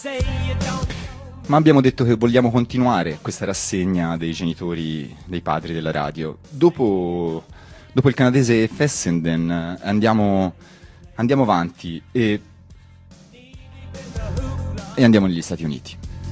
Ma abbiamo detto che vogliamo continuare questa rassegna dei genitori, dei padri della radio. Dopo il canadese Fessenden andiamo avanti e andiamo negli Stati Uniti.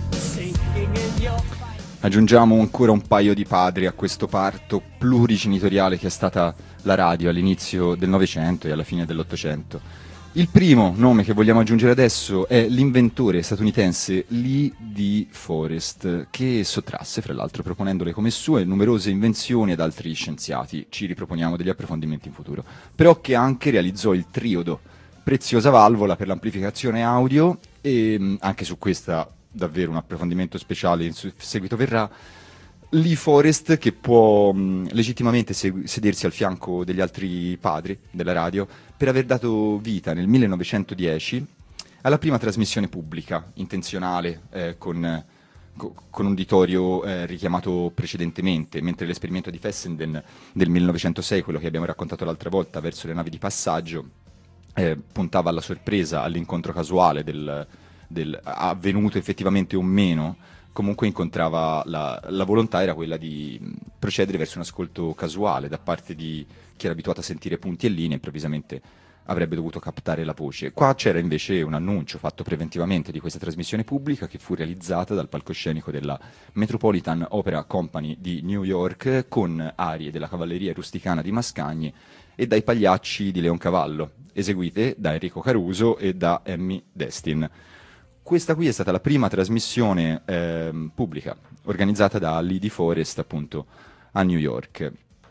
Aggiungiamo ancora un paio di padri a questo parto plurigenitoriale che è stata la radio all'inizio del Novecento e alla fine dell'Ottocento. Il primo nome che vogliamo aggiungere adesso è l'inventore statunitense Lee D. Forest, che sottrasse, fra l'altro, proponendole come sue numerose invenzioni ad altri scienziati. Ci riproponiamo degli approfondimenti in futuro. Però che anche realizzò il triodo, preziosa valvola per l'amplificazione audio, e anche su questa davvero un approfondimento speciale in seguito verrà. Lee Forest, che può legittimamente sedersi al fianco degli altri padri della radio per aver dato vita nel 1910 alla prima trasmissione pubblica intenzionale con un uditorio richiamato precedentemente, mentre l'esperimento di Fessenden del 1906, quello che abbiamo raccontato l'altra volta, verso le navi di passaggio, puntava alla sorpresa, all'incontro casuale del avvenuto effettivamente o meno. Comunque incontrava la volontà era quella di procedere verso un ascolto casuale da parte di chi era abituato a sentire punti e linee, improvvisamente avrebbe dovuto captare la voce. Qua c'era invece un annuncio fatto preventivamente di questa trasmissione pubblica che fu realizzata dal palcoscenico della Metropolitan Opera Company di New York con arie della cavalleria rusticana di Mascagni e dai pagliacci di Leoncavallo, eseguite da Enrico Caruso e da Emmy Destin. Questa qui è stata la prima trasmissione pubblica organizzata da Lee D. Forest, appunto, a New York.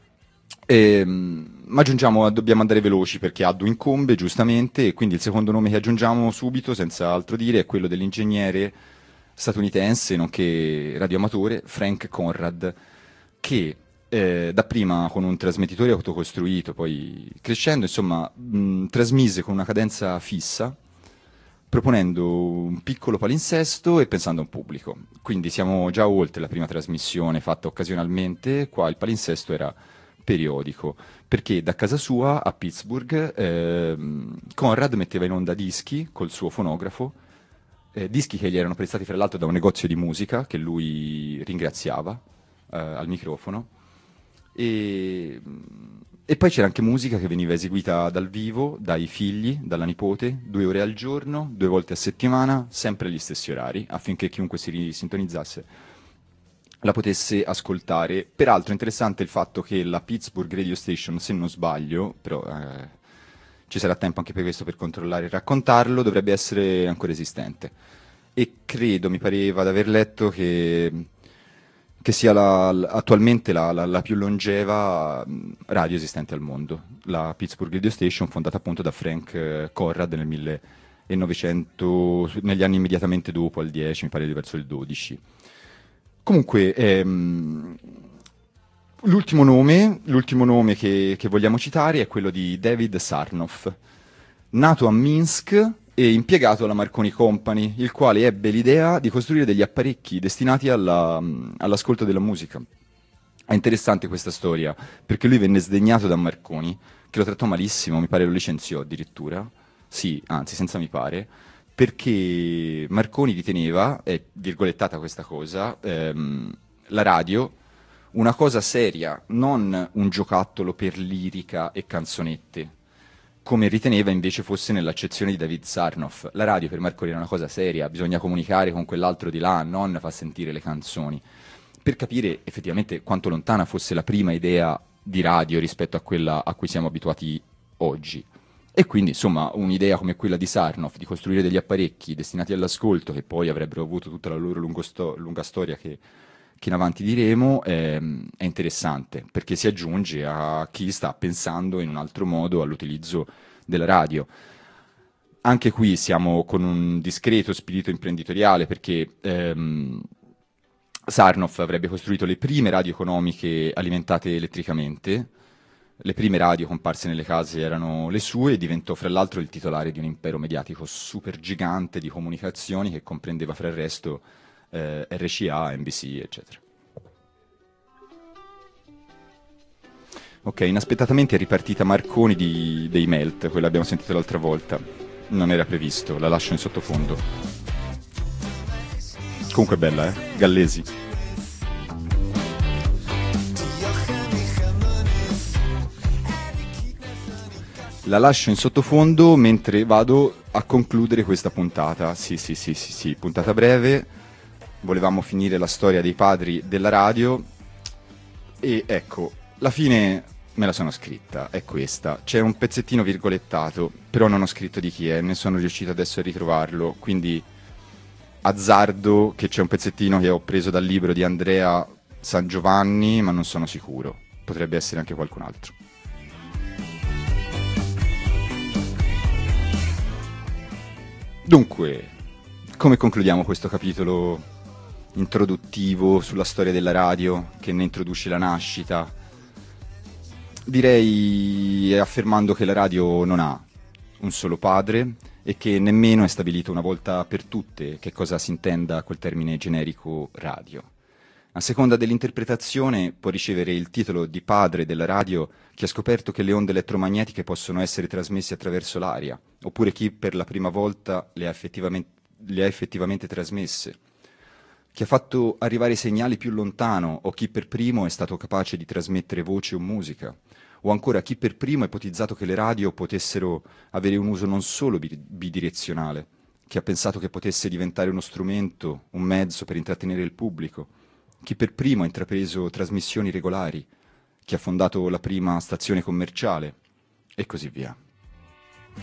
Ma aggiungiamo, dobbiamo andare veloci perché Addo incombe, giustamente, e quindi il secondo nome che aggiungiamo subito, senza altro dire, è quello dell'ingegnere statunitense, nonché radioamatore, Frank Conrad, che dapprima con un trasmettitore autocostruito, poi crescendo, insomma, trasmise con una cadenza fissa, proponendo un piccolo palinsesto e pensando a un pubblico. Quindi siamo già oltre la prima trasmissione fatta occasionalmente, qua il palinsesto era periodico, perché da casa sua a Pittsburgh Conrad metteva in onda dischi col suo fonografo, dischi che gli erano prestati fra l'altro da un negozio di musica che lui ringraziava al microfono, e poi c'era anche musica che veniva eseguita dal vivo, dai figli, dalla nipote, 2 ore al giorno, 2 volte a settimana, sempre agli stessi orari, affinché chiunque si risintonizzasse la potesse ascoltare. Peraltro interessante il fatto che la Pittsburgh Radio Station, se non sbaglio, però ci sarà tempo anche per questo per controllare e raccontarlo, dovrebbe essere ancora esistente. E credo, mi pareva di aver letto che sia attualmente la più longeva radio esistente al mondo, la Pittsburgh Radio Station, fondata appunto da Frank Conrad nel 1900, negli anni immediatamente dopo, al 10, mi pare verso il 12. Comunque, l'ultimo nome che vogliamo citare è quello di David Sarnoff, nato a Minsk e impiegato alla Marconi Company, il quale ebbe l'idea di costruire degli apparecchi destinati all'ascolto della musica. È interessante questa storia, perché lui venne sdegnato da Marconi, che lo trattò malissimo, mi pare lo licenziò addirittura, sì, anzi senza mi pare, perché Marconi riteneva, è virgolettata questa cosa, la radio una cosa seria, non un giocattolo per lirica e canzonette, come riteneva invece fosse nell'accezione di David Sarnoff. La radio per Marconi era una cosa seria, bisogna comunicare con quell'altro di là, non far sentire le canzoni. Per capire effettivamente quanto lontana fosse la prima idea di radio rispetto a quella a cui siamo abituati oggi. E quindi, insomma, un'idea come quella di Sarnoff, di costruire degli apparecchi destinati all'ascolto, che poi avrebbero avuto tutta la loro lunga storia che in avanti diremo, è interessante, perché si aggiunge a chi sta pensando in un altro modo all'utilizzo della radio. Anche qui siamo con un discreto spirito imprenditoriale, perché Sarnoff avrebbe costruito le prime radio economiche alimentate elettricamente. Le prime radio comparse nelle case erano le sue e diventò fra l'altro il titolare di un impero mediatico super gigante di comunicazioni che comprendeva fra il resto RCA, NBC, eccetera. Ok, inaspettatamente è ripartita Marconi dei Melt, quella abbiamo sentito l'altra volta. Non era previsto, la lascio in sottofondo. Comunque bella, Gallesi. La lascio in sottofondo mentre vado a concludere questa puntata. Sì, puntata breve. Volevamo finire la storia dei padri della radio e ecco, la fine me la sono scritta, è questa. C'è un pezzettino virgolettato, però non ho scritto di chi è, ne sono riuscito adesso a ritrovarlo, quindi azzardo che c'è un pezzettino che ho preso dal libro di Andrea San Giovanni, ma non sono sicuro. Potrebbe essere anche qualcun altro. Dunque, come concludiamo questo capitolo introduttivo sulla storia della radio, che ne introduce la nascita? Direi affermando che la radio non ha un solo padre e che nemmeno è stabilito una volta per tutte che cosa si intenda quel termine generico radio. A seconda dell'interpretazione può ricevere il titolo di padre della radio chi ha scoperto che le onde elettromagnetiche possono essere trasmesse attraverso l'aria, oppure chi per la prima volta le ha effettivamente trasmesse, chi ha fatto arrivare i segnali più lontano o chi per primo è stato capace di trasmettere voce o musica, o ancora chi per primo ha ipotizzato che le radio potessero avere un uso non solo bidirezionale, chi ha pensato che potesse diventare uno strumento, un mezzo per intrattenere il pubblico, chi per primo ha intrapreso trasmissioni regolari, chi ha fondato la prima stazione commerciale, e così via.